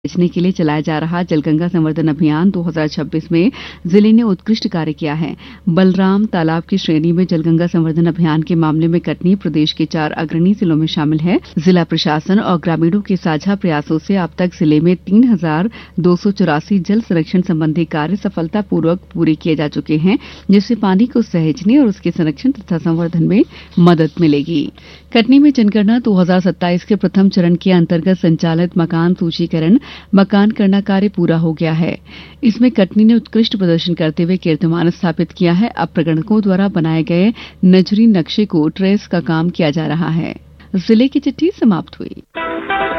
बचने के लिए चलाया जा रहा जलगंगा संवर्धन अभियान 2026 में जिले ने उत्कृष्ट कार्य किया है। बलराम तालाब की श्रेणी में जलगंगा संवर्धन अभियान के मामले में कटनी प्रदेश के 4 अग्रणी जिलों में शामिल है। जिला प्रशासन और ग्रामीणों के साझा प्रयासों से अब तक जिले में 3,284 जल संरक्षण संबंधी कार्य सफलतापूर्वक पूरे किए जा चुके हैं, जिससे पानी को सहेजने और उसके संरक्षण तथा संवर्धन में मदद मिलेगी। कटनी में जनगणना 2027 के प्रथम चरण के अंतर्गत संचालित मकान सूचीकरण मकान करना कार्य पूरा हो गया है। इसमें कटनी ने उत्कृष्ट प्रदर्शन करते हुए कीर्तिमान स्थापित किया है। अब प्रगणकों द्वारा बनाए गए नजरी नक्शे को ट्रेस का काम किया जा रहा है। जिले की चिट्ठी समाप्त हुई।